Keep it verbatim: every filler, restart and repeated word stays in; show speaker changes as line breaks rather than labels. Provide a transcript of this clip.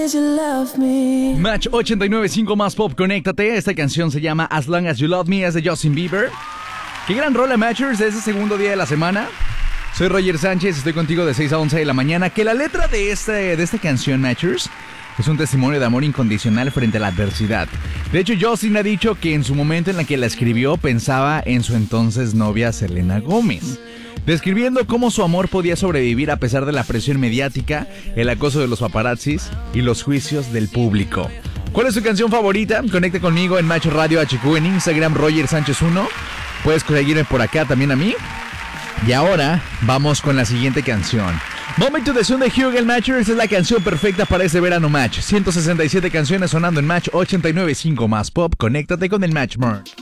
Match ochenta y nueve punto cinco más pop, conéctate. Esta canción se llama As Long As You Love Me, es de Justin Bieber. Qué gran rola, Matchers, de este segundo día de la semana. Soy Roger Sánchez, estoy contigo de seis a once de la mañana. Que la letra de, este, de esta canción, Matchers, es un testimonio de amor incondicional frente a la adversidad. De hecho, Justin ha dicho que en su momento en el que la escribió pensaba en su entonces novia Selena Gómez, describiendo cómo su amor podía sobrevivir a pesar de la presión mediática, el acoso de los paparazzis y los juicios del público. ¿Cuál es su canción favorita? Conecte conmigo en Macho Radio H Q, en Instagram Roger Sánchez uno. Puedes conseguirme por acá también a mí. Y ahora vamos con la siguiente canción. Moment to the Sun de Hugel Matchers es la canción perfecta para este verano Match. ciento sesenta y siete canciones sonando en Match ochenta y nueve punto cinco más pop. Conéctate con el Match More.